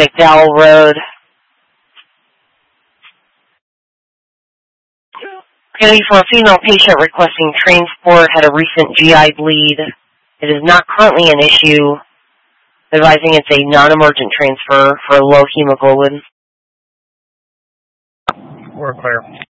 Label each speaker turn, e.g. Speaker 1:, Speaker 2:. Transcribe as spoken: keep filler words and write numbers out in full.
Speaker 1: McDowell Road. Going to be for a female patient requesting transport, had a recent G I bleed. It is not currently an issue. Advising it's a non-emergent transfer for low hemoglobin.
Speaker 2: We're clear.